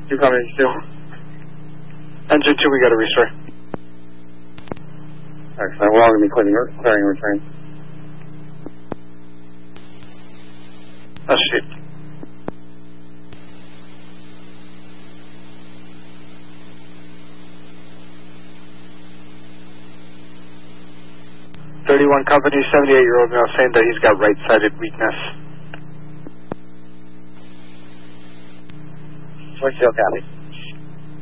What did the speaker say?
You coming, still? Engine 2, we got a restore. Excellent. We're all going to be clearing and returning. That's shit. .31 company, 78-year-old male saying that he's got right-sided weakness. Switch, copy.